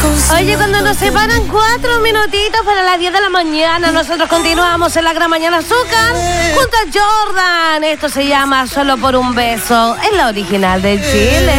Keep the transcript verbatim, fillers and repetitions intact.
Oye, cuando nos separan cuatro minutitos para las diez de la mañana, nosotros continuamos en la Gran Mañana Azúcar junto a Jordan. Esto se llama Solo por un beso. Es la original de Chile.